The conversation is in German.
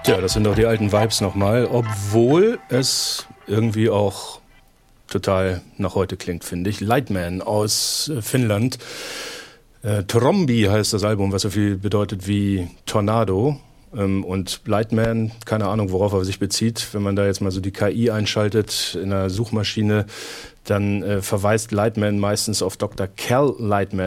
Tja, das sind doch die alten Vibes nochmal, obwohl es irgendwie auch total nach heute klingt, finde ich. Lightman aus Finnland. Trombi heißt das Album, was so viel bedeutet wie Tornado. Und Lightman, keine Ahnung, worauf er sich bezieht. Wenn man da jetzt mal so die KI einschaltet in einer Suchmaschine, dann verweist Lightman meistens auf Dr. Cal Lightman.